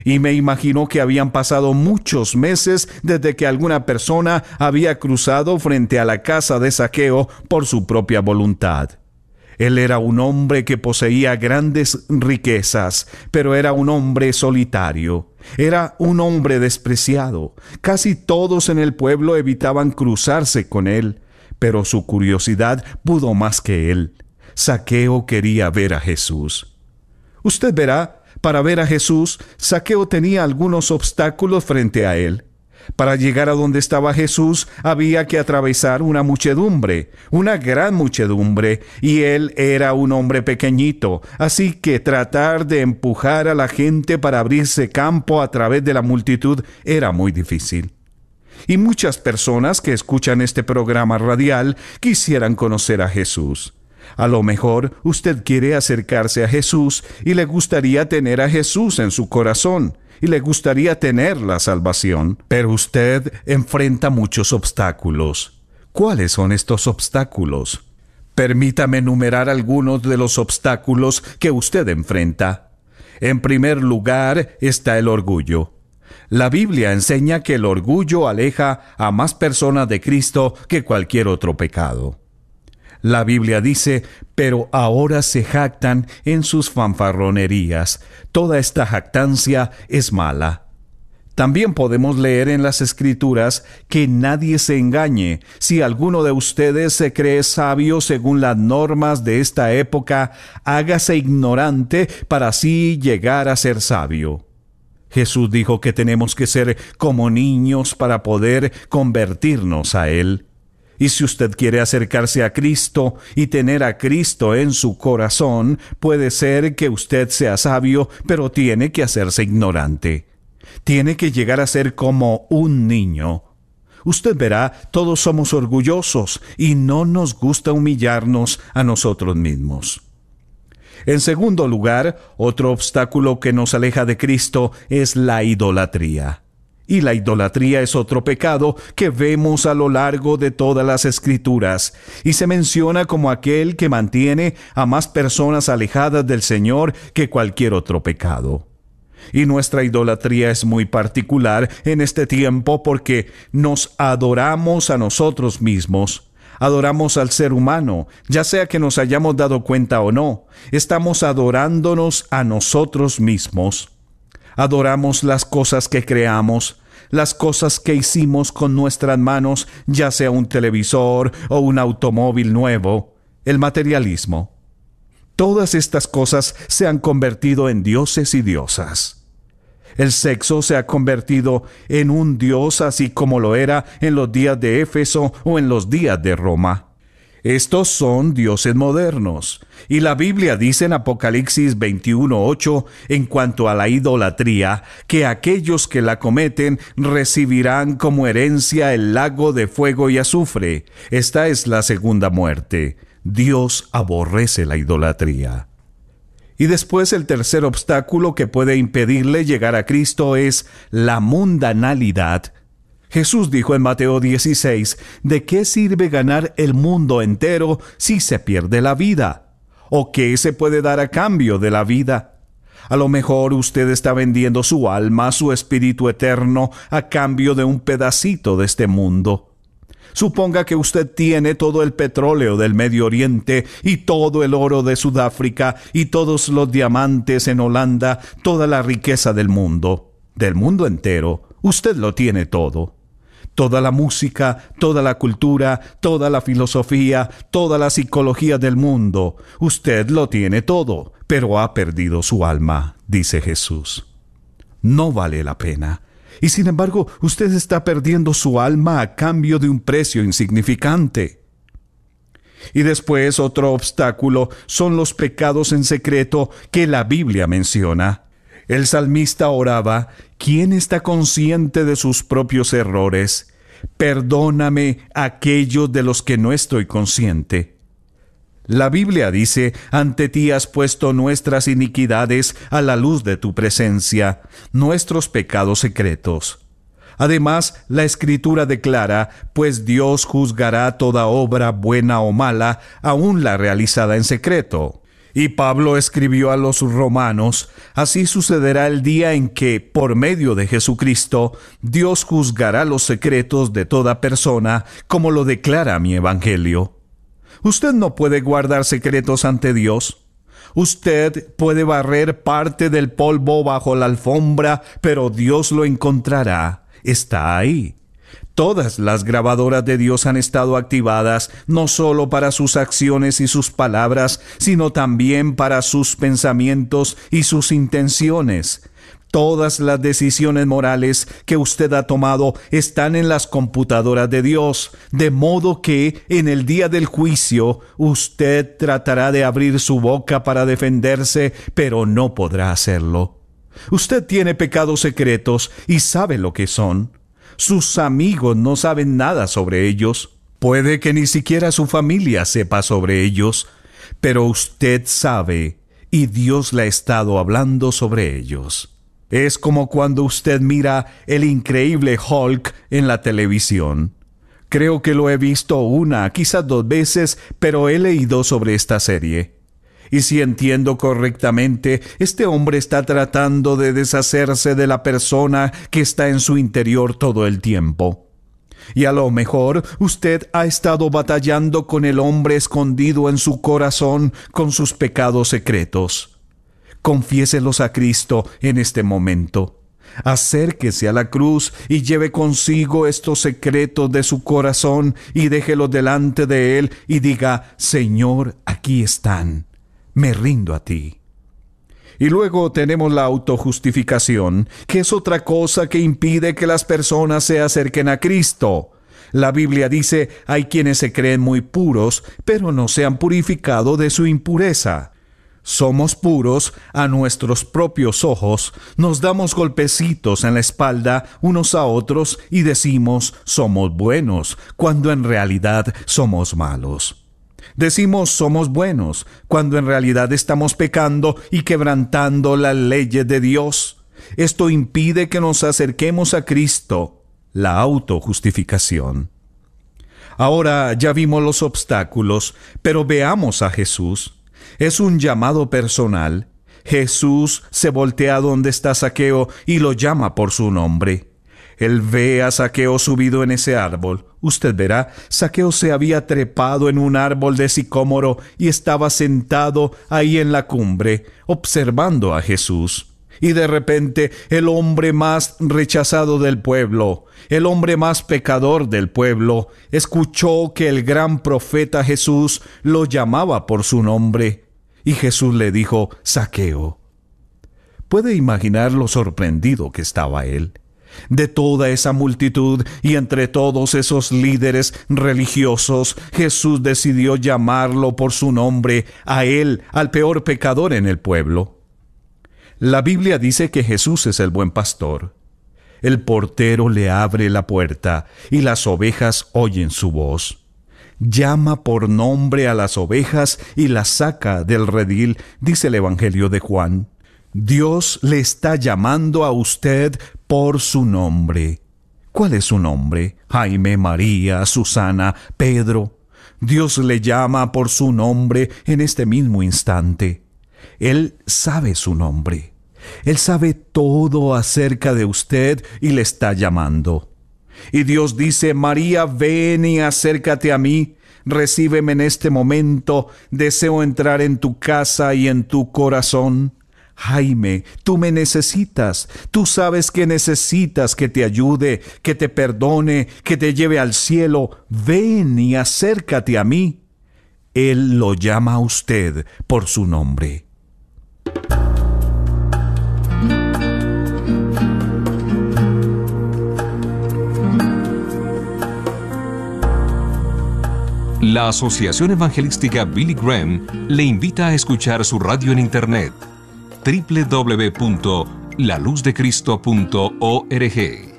Y me imagino que habían pasado muchos meses desde que alguna persona había cruzado frente a la casa de Zaqueo por su propia voluntad. Él era un hombre que poseía grandes riquezas, pero era un hombre solitario. Era un hombre despreciado. Casi todos en el pueblo evitaban cruzarse con él, pero su curiosidad pudo más que él. Zaqueo quería ver a Jesús. Usted verá, para ver a Jesús, Zaqueo tenía algunos obstáculos frente a él. Para llegar a donde estaba Jesús había que atravesar una muchedumbre, una gran muchedumbre, y él era un hombre pequeñito, así que tratar de empujar a la gente para abrirse campo a través de la multitud era muy difícil. Y muchas personas que escuchan este programa radial quisieran conocer a Jesús. A lo mejor usted quiere acercarse a Jesús y le gustaría tener a Jesús en su corazón, y le gustaría tener la salvación, pero usted enfrenta muchos obstáculos. ¿Cuáles son estos obstáculos? Permítame enumerar algunos de los obstáculos que usted enfrenta. En primer lugar está el orgullo. La Biblia enseña que el orgullo aleja a más personas de Cristo que cualquier otro pecado. La Biblia dice, pero ahora se jactan en sus fanfarronerías. Toda esta jactancia es mala. También podemos leer en las Escrituras que nadie se engañe. Si alguno de ustedes se cree sabio según las normas de esta época, hágase ignorante para así llegar a ser sabio. Jesús dijo que tenemos que ser como niños para poder convertirnos a Él. Y si usted quiere acercarse a Cristo y tener a Cristo en su corazón, puede ser que usted sea sabio, pero tiene que hacerse ignorante. Tiene que llegar a ser como un niño. Usted verá, todos somos orgullosos y no nos gusta humillarnos a nosotros mismos. En segundo lugar, otro obstáculo que nos aleja de Cristo es la idolatría. Y la idolatría es otro pecado que vemos a lo largo de todas las Escrituras, y se menciona como aquel que mantiene a más personas alejadas del Señor que cualquier otro pecado. Y nuestra idolatría es muy particular en este tiempo porque nos adoramos a nosotros mismos. Adoramos al ser humano, ya sea que nos hayamos dado cuenta o no. Estamos adorándonos a nosotros mismos. Adoramos las cosas que creamos, las cosas que hicimos con nuestras manos, ya sea un televisor o un automóvil nuevo, el materialismo. Todas estas cosas se han convertido en dioses y diosas. El sexo se ha convertido en un dios así como lo era en los días de Éfeso o en los días de Roma. Estos son dioses modernos, y la Biblia dice en Apocalipsis 21:8, en cuanto a la idolatría, que aquellos que la cometen recibirán como herencia el lago de fuego y azufre. Esta es la segunda muerte. Dios aborrece la idolatría. Y después el tercer obstáculo que puede impedirle llegar a Cristo es la mundanalidad. Jesús dijo en Mateo 16, ¿de qué sirve ganar el mundo entero si se pierde la vida? ¿O qué se puede dar a cambio de la vida? A lo mejor usted está vendiendo su alma, su espíritu eterno, a cambio de un pedacito de este mundo. Suponga que usted tiene todo el petróleo del Medio Oriente y todo el oro de Sudáfrica y todos los diamantes en Holanda, toda la riqueza del mundo entero. Usted lo tiene todo. Toda la música, toda la cultura, toda la filosofía, toda la psicología del mundo. Usted lo tiene todo, pero ha perdido su alma, dice Jesús. No vale la pena. Y sin embargo, usted está perdiendo su alma a cambio de un precio insignificante. Y después otro obstáculo son los pecados en secreto que la Biblia menciona. El salmista oraba, ¿quién está consciente de sus propios errores? Perdóname aquellos de los que no estoy consciente. La Biblia dice, ante ti has puesto nuestras iniquidades a la luz de tu presencia, nuestros pecados secretos. Además, la Escritura declara, pues Dios juzgará toda obra buena o mala, aun la realizada en secreto. Y Pablo escribió a los romanos: así sucederá el día en que, por medio de Jesucristo, Dios juzgará los secretos de toda persona, como lo declara mi evangelio. Usted no puede guardar secretos ante Dios. Usted puede barrer parte del polvo bajo la alfombra, pero Dios lo encontrará. Está ahí. Todas las grabadoras de Dios han estado activadas no solo para sus acciones y sus palabras, sino también para sus pensamientos y sus intenciones. Todas las decisiones morales que usted ha tomado están en las computadoras de Dios, de modo que en el día del juicio usted tratará de abrir su boca para defenderse, pero no podrá hacerlo. Usted tiene pecados secretos y sabe lo que son. Sus amigos no saben nada sobre ellos. Puede que ni siquiera su familia sepa sobre ellos, pero usted sabe, y Dios le ha estado hablando sobre ellos. Es como cuando usted mira el increíble Hulk en la televisión. Creo que lo he visto una, quizás 2 veces, pero he leído sobre esta serie. Y si entiendo correctamente, este hombre está tratando de deshacerse de la persona que está en su interior todo el tiempo. Y a lo mejor usted ha estado batallando con el hombre escondido en su corazón, con sus pecados secretos. Confiéselos a Cristo en este momento. Acérquese a la cruz y lleve consigo estos secretos de su corazón y déjelos delante de Él y diga: Señor, aquí están. Me rindo a ti. Y luego tenemos la autojustificación, que es otra cosa que impide que las personas se acerquen a Cristo. La Biblia dice: hay quienes se creen muy puros, pero no se han purificado de su impureza. Somos puros a nuestros propios ojos, nos damos golpecitos en la espalda unos a otros y decimos somos buenos, cuando en realidad somos malos. Decimos somos buenos, cuando en realidad estamos pecando y quebrantando las leyes de Dios. Esto impide que nos acerquemos a Cristo, la autojustificación. Ahora ya vimos los obstáculos, pero veamos a Jesús. Es un llamado personal. Jesús se voltea donde está Zaqueo y lo llama por su nombre. Él ve a Zaqueo subido en ese árbol. Usted verá, Zaqueo se había trepado en un árbol de sicómoro y estaba sentado ahí en la cumbre, observando a Jesús. Y de repente, el hombre más rechazado del pueblo, el hombre más pecador del pueblo, escuchó que el gran profeta Jesús lo llamaba por su nombre. Y Jesús le dijo: Zaqueo. ¿Puede imaginar lo sorprendido que estaba él? De toda esa multitud y entre todos esos líderes religiosos, Jesús decidió llamarlo por su nombre, a él, al peor pecador en el pueblo. La Biblia dice que Jesús es el buen pastor. El portero le abre la puerta y las ovejas oyen su voz. Llama por nombre a las ovejas y las saca del redil, dice el Evangelio de Juan. Dios le está llamando a usted por su nombre. ¿Cuál es su nombre? Jaime, María, Susana, Pedro. Dios le llama por su nombre en este mismo instante. Él sabe su nombre. Él sabe todo acerca de usted y le está llamando. Y Dios dice: María, ven y acércate a mí. Recíbeme en este momento. Deseo entrar en tu casa y en tu corazón. Jaime, tú me necesitas. Tú sabes que necesitas que te ayude, que te perdone, que te lleve al cielo. Ven y acércate a mí. Él lo llama a usted por su nombre. La Asociación Evangelística Billy Graham le invita a escuchar su radio en internet www.laluzdecristo.org.